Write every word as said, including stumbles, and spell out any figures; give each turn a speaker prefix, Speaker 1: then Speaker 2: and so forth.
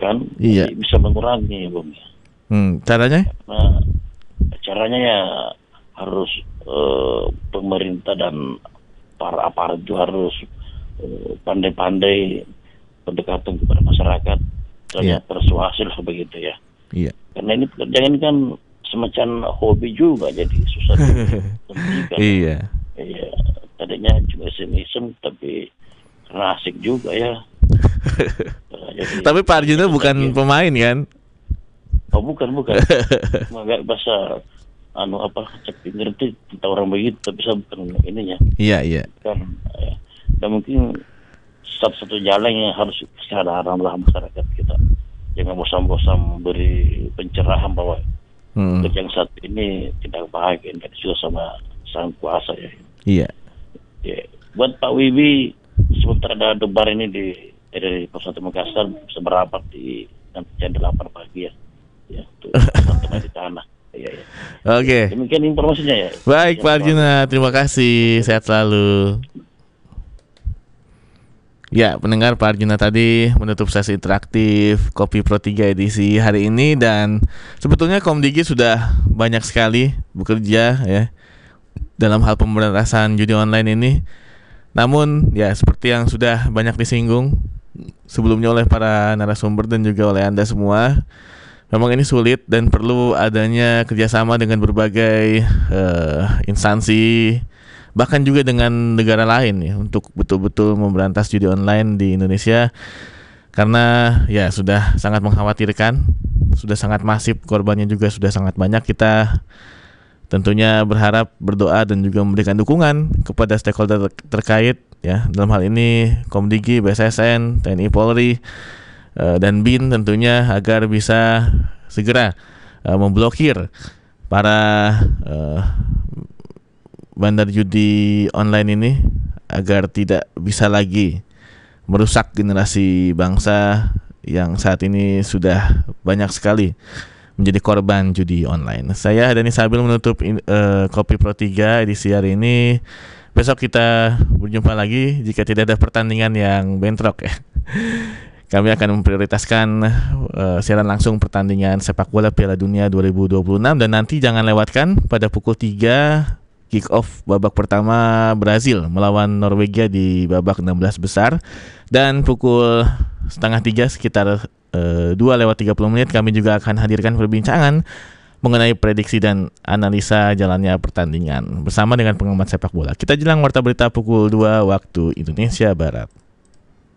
Speaker 1: kan,
Speaker 2: Iya.
Speaker 1: bisa mengurangi, Bung.
Speaker 2: Hmm, caranya?
Speaker 1: Nah, caranya ya harus eh, pemerintah dan para aparat itu harus eh, pandai-pandai pendekatan kepada masyarakat,
Speaker 2: Iya.
Speaker 1: terhadap persuasi lah begitu ya.
Speaker 2: Iya.
Speaker 1: Karena ini pekerjaan ini kan semacam hobi juga, jadi susah dihentikan.
Speaker 2: Iya.
Speaker 1: Iya, tadinya cuma iseng-iseng tapi karena asik juga ya. Nah, jadi,
Speaker 2: Tapi Pak Arjuna bukan
Speaker 1: ya.
Speaker 2: pemain kan?
Speaker 1: Oh bukan bukan, nggak bahasa anu apa cek ngerti tentang orang begitu, tapi saya bukan ininya.
Speaker 2: Iya iya.
Speaker 1: Kan, ya. Dan mungkin satu-satu jalan yang harus kesadaran lah masyarakat kita. Jangan bosan-bosan beri pencerahan bahwa
Speaker 2: Hmm.
Speaker 1: yang satu ini tidak bahagia, tidak juga sama sang kuasa ya.
Speaker 2: Iya.
Speaker 1: Ya. Buat Pak Wibi, sementara ada debar ini di dari Pusat Makassar bisa berapat di nanti jam delapan pagi ya. Ya, untuk teman-teman di tanah. Ya, ya.
Speaker 2: Oke.
Speaker 1: Demikian informasinya ya.
Speaker 2: Baik Pak Arjuna, terima kasih. Sehat selalu. Ya, pendengar, Pak Arjuna tadi menutup sesi interaktif Kopi Pro tiga edisi hari ini. Dan sebetulnya Komdigi sudah banyak sekali bekerja ya dalam hal pemberantasan judi online ini. Namun ya seperti yang sudah banyak disinggung sebelumnya oleh para narasumber dan juga oleh Anda semua, memang ini sulit dan perlu adanya kerjasama dengan berbagai uh, instansi, bahkan juga dengan negara lain ya, untuk betul-betul memberantas judi online di Indonesia. Karena ya sudah sangat mengkhawatirkan, sudah sangat masif, korbannya juga sudah sangat banyak. Kita tentunya berharap, berdoa dan juga memberikan dukungan kepada stakeholder terkait ya, dalam hal ini Komdigi, B S S N, T N I Polri, uh, dan B I N tentunya, agar bisa segera uh, memblokir para uh, bandar judi online ini agar tidak bisa lagi merusak generasi bangsa yang saat ini sudah banyak sekali menjadi korban judi online. Saya Dani Sabil menutup uh, Kopi Pro tiga edisi hari ini. Besok kita berjumpa lagi jika tidak ada pertandingan yang bentrok ya. Kami akan memprioritaskan uh, siaran langsung pertandingan sepak bola Piala Dunia dua ribu dua puluh enam. Dan nanti jangan lewatkan pada pukul tiga kick off babak pertama Brazil melawan Norwegia di babak enam belas besar. Dan pukul setengah tiga sekitar uh, dua lewat tiga puluh menit kami juga akan hadirkan perbincangan mengenai prediksi dan analisa jalannya pertandingan bersama dengan pengamat sepak bola. Kita jelang warta berita pukul dua waktu Indonesia Barat.